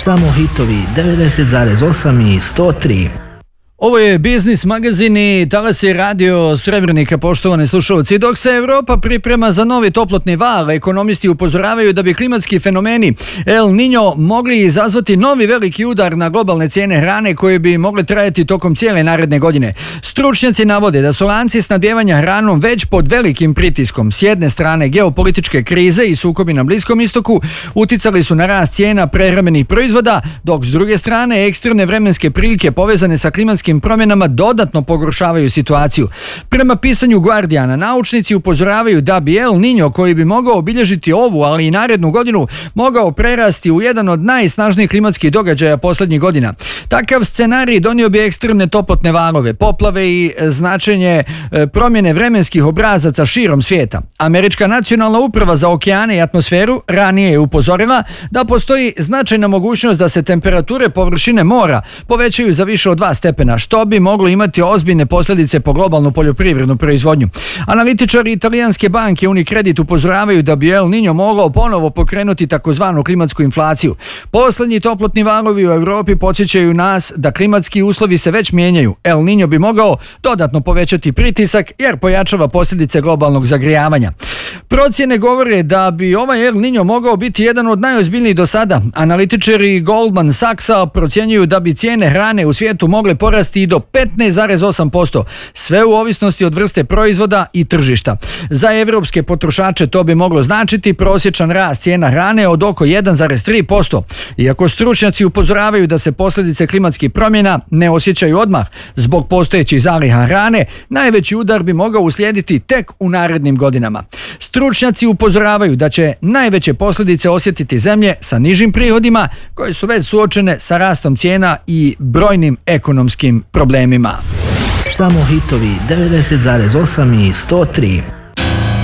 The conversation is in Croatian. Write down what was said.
Samo hitovi 90,8 i 103. Ovo je Biznis magazin i talas je radio Srebrnika, poštovani slušalci. Dok se Evropa priprema za novi toplotni val, ekonomisti upozoravaju da bi klimatski fenomeni El Niño mogli izazvati novi veliki udar na globalne cijene hrane koje bi mogle trajati tokom cijele naredne godine. Stručnjaci navode da su lanci snabdijevanja hranom već pod velikim pritiskom. S jedne strane, geopolitičke krize i sukobi na Bliskom istoku uticali su na rast cijena prehrambenih proizvoda, dok s druge strane ekstremne vremenske prilike povezane sa klimatskim promjenama dodatno pogoršavaju situaciju. Prema pisanju Guardiana, naučnici upozoravaju da bi El Niño, koji bi mogao obilježiti ovu, ali i narednu godinu, mogao prerasti u jedan od najsnažnijih klimatskih događaja posljednjih godina. Takav scenarij donio bi ekstremne toplotne valove, poplave i značenje promjene vremenskih obrazaca širom svijeta. Američka nacionalna uprava za okeane i atmosferu ranije je upozorila da postoji značajna mogućnost da se temperature površine mora povećaju za više od 2 stepena, što bi moglo imati ozbiljne posljedice po globalnu poljoprivrednu proizvodnju. Analitičari italijanske banke Unicredit upozoravaju da bi El Niño mogao ponovo pokrenuti takozvanu klimatsku inflaciju. Posljednji toplotni valovi u Europi podsjećaju nas da klimatski uslovi se već mijenjaju. El Niño bi mogao dodatno povećati pritisak jer pojačava posljedice globalnog zagrijavanja. Procjene govore da bi ovaj El Niño mogao biti jedan od najozbiljnijih do sada. Analitičari Goldman Sachsa procjenjuju da bi cijene hrane u svijetu mogle porasti i do 15,8%, sve u ovisnosti od vrste proizvoda i tržišta. Za evropske potrošače to bi moglo značiti prosječan rast cijena hrane od oko 1,3%. Iako stručnjaci upozoravaju da se posljedice klimatskih promjena ne osjećaju odmah zbog postojećih zaliha hrane, najveći udar bi mogao uslijediti tek u narednim godinama. Stručnjaci upozoravaju da će najveće posljedice osjetiti zemlje sa nižim prihodima koje su već suočene sa rastom cijena i brojnim ekonomskim problemima. Samo hitovi 90,8 i 103.